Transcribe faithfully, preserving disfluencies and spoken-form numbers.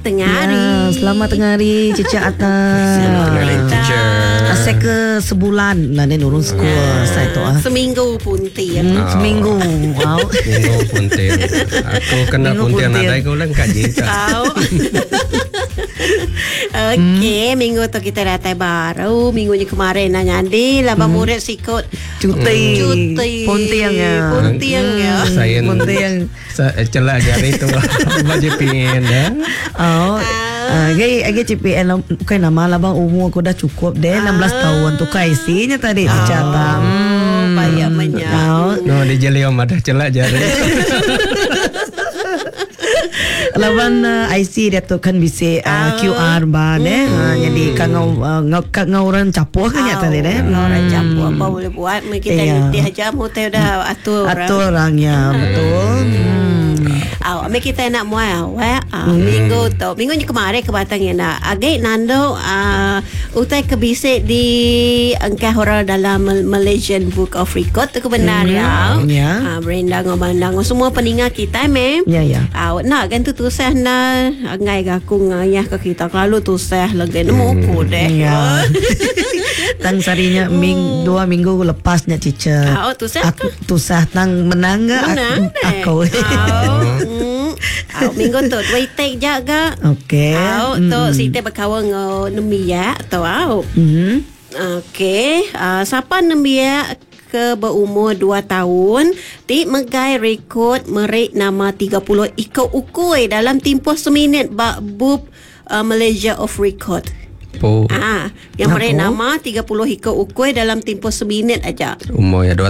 tengah hari. Ya, selamat tengah hari Cica Atas. Selamat tengah hari teacher. Saya ke sebulan lah ni nurun sekolah saya tu ah. Seminggu pun tiap. Hmm, seminggu. Wow. Minggu puntir. Aku kena Minggu puntir puntir. nadai kau lang kaji. Tahu. Okey, hmm. minggu tu kita datang baru. Minggunya kemarin nak nyandi Labang hmm. murid sikut Cuti. Cuti. Pontiang ya. Pontiang ya. Saya Pontiang. celah jari tu baju pin dah. Oh. Ah, gay agi C P N kai nama labang umur aku dah cukup deh enam belas tahun tu kai isinya tadi dicatat. Hmm, payah menyang. No di jeli om ada celah jari. Lawan uh, I C dia tu kan bisa uh, Q R ba deh. Uh, jadi kan ngau uh, ngau kan ngau orang capo kan ya tadi deh. Orang campur apa boleh buat. Kita Iya. nyuti aja mu teh dah atur. Atur orangnya betul. Hmm. Awak me kita nak mual awak minggu tu. Minggunya kemarin ke Batang ya nak. Agak nando uh, utai ke bisik di angkah orang dalam Malaysian Book of Record tu kebenar ya. Ya. Ah, Brenda ngomandang semua peninggal kita meh. Ya ya. Awak nak kan tu tusah na ngai aku ngayah ke kita lalu tusah lagi nemu aku deh. Ya. Tang sarinya ming dua minggu lepasnya Cica. Ah, oh, tusah Aku tusah tang menangga Menang aku. deh. Au minggu tu dua take jaga. Okey. Au tu sita berkawan dengan Nembia tu au. Mhm. Okey, uh, siapa Nembia ke berumur dua tahun di megai rekod merik nama tiga puluh ikut ukui dalam tempoh seminit bak bub uh, Malaysia of Record. Po Ah, yang merik Apa? nama tiga puluh ikut ukui dalam tempoh seminit aja. umur ya